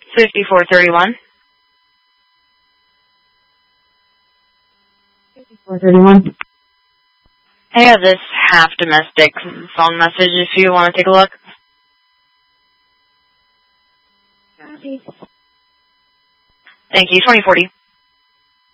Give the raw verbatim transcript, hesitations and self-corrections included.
fifty-four thirty-one. fifty-four thirty-one. I have this half domestic phone message if you want to take a look. Copy. Thank you. twenty forty.